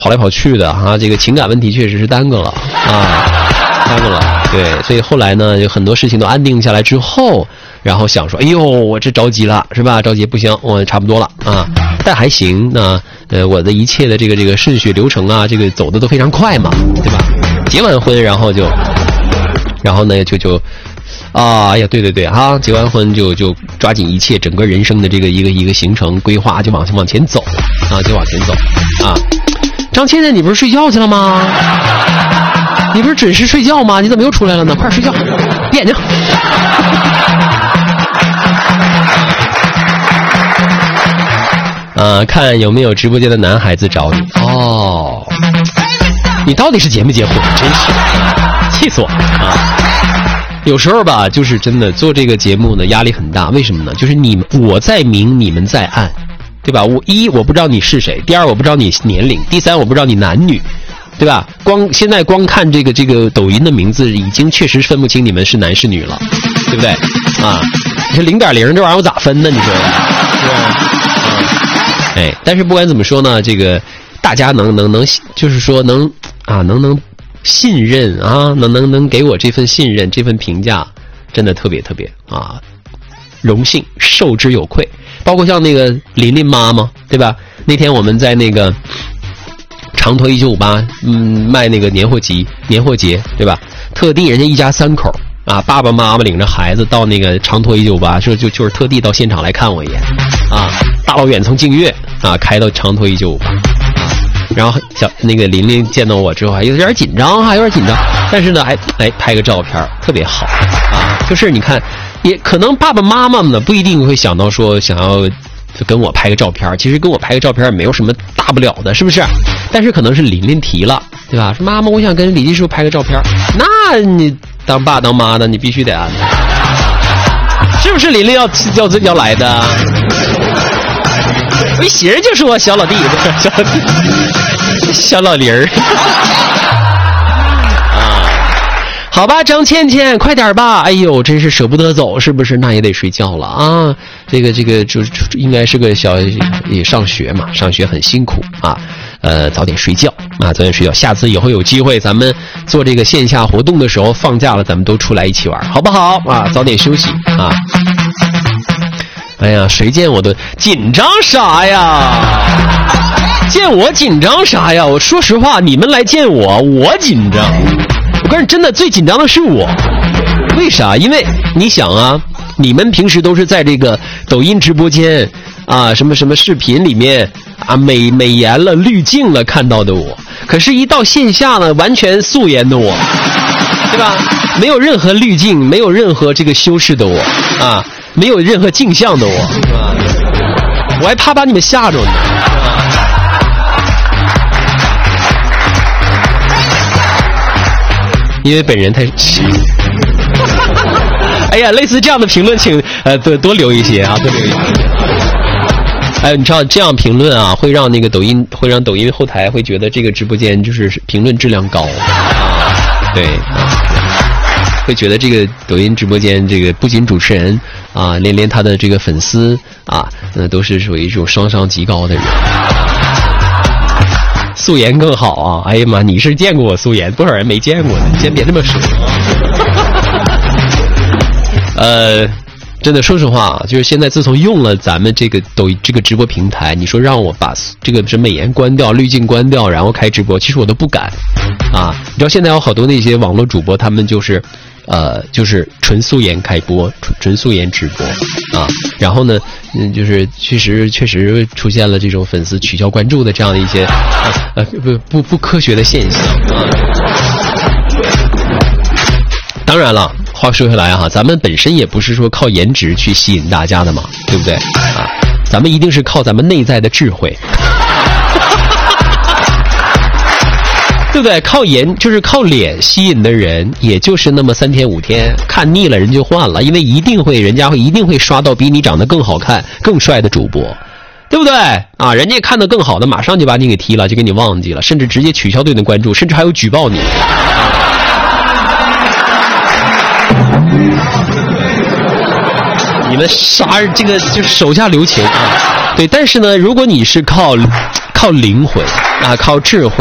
跑来跑去的啊，这个情感问题确实是耽搁了啊，耽搁了。对，所以后来呢，有很多事情都安定下来之后，然后想说，哎呦，我这着急了，是吧？着急不行，我差不多了啊，但还行。那我的一切的这个顺序流程啊，这个走的都非常快嘛，对吧？结完婚，然后呢就。哎呀，对哈，结完婚就抓紧一切，整个人生的这个一个行程规划就往前走啊，就往前走啊。张倩倩，你不是睡觉去了吗？你不是准时睡觉吗？你怎么又出来了呢？快睡觉，闭眼睛。看有没有直播间的男孩子找你哦。你到底是结没结婚？真是气死我啊！有时候吧，就是真的做这个节目呢，压力很大。为什么呢？就是我在明，你们在暗，对吧？我不知道你是谁，第二我不知道你年龄，第三我不知道你男女，对吧？现在光看这个抖音的名字，已经确实分不清你们是男是女了，对不对？啊，你说0.0这玩意儿我咋分呢？你说，是吧？哎，但是不管怎么说呢，这个大家能，就是说能信任啊，能给我这份信任，这份评价，真的特别啊，荣幸，受之有愧。包括像那个琳琳妈妈，对吧？那天我们在那个长途1958，卖那个年货节，对吧？特地人家一家3口啊，爸爸妈妈领着孩子到那个长途198，说就是特地到现场来看我一眼啊，大老远从净月啊开到长途198。然后那个琳琳见到我之后还有点紧张，但是呢还来拍个照片，特别好啊。就是你看，也可能爸爸妈妈们呢不一定会想到说想要跟我拍个照片，其实跟我拍个照片也没有什么大不了的，是不是？但是可能是琳琳提了，对吧？说妈妈，我想跟李继叔拍个照片，那你当爸当妈的，你必须得安排，是不是？琳琳要来的。我一媳妇就说小老弟，小老梨儿啊，好吧，张倩倩，快点吧！哎呦，真是舍不得走，是不是？那也得睡觉了啊。这个就应该是个也上学嘛，上学很辛苦啊。早点睡觉啊，早点睡觉。下次以后有机会，咱们做这个线下活动的时候，放假了，咱们都出来一起玩，好不好啊？早点休息啊。哎呀，谁见我都紧张啥呀？见我紧张啥呀？我说实话，你们来见我紧张。我告诉你，真的最紧张的是我。为啥？因为你想啊，你们平时都是在这个抖音直播间啊，什么视频里面啊，美颜了、滤镜了看到的我，可是一到线下呢，完全素颜的我，对吧？没有任何滤镜，没有任何这个修饰的我啊。没有任何镜像的我，是吧？我还怕把你们吓着呢。因为本人太哎呀，类似这样的评论请多留一些啊，多留一些。哎，你知道这样评论啊，会让抖音后台会觉得这个直播间就是评论质量高啊，对。会觉得这个抖音直播间这个不仅主持人啊，连他的这个粉丝啊，都是属于这种双商极高的人。素颜更好啊！哎呀妈，你是见过我素颜，多少人没见过呢？你先别这么说。真的说实话啊，就是现在自从用了咱们这个这个直播平台，你说让我把这个美颜关掉、滤镜关掉，然后开直播，其实我都不敢啊。你知道现在有好多那些网络主播，他们就是纯素颜开播，纯素颜直播啊。然后呢，就是确实出现了这种粉丝取消关注的这样的一些不科学的现象啊。当然了，话说回来哈，咱们本身也不是说靠颜值去吸引大家的嘛，对不对啊？咱们一定是靠咱们内在的智慧，对不对？就是靠脸吸引的人，也就是那么3天5天，看腻了人就换了，因为人家一定会刷到比你长得更好看、更帅的主播，对不对啊？人家看得更好的，马上就把你给踢了，就给你忘记了，甚至直接取消对你的关注，甚至还有举报你。你们这个就手下留情啊！对，但是呢，如果你是靠靠灵魂啊，靠智慧。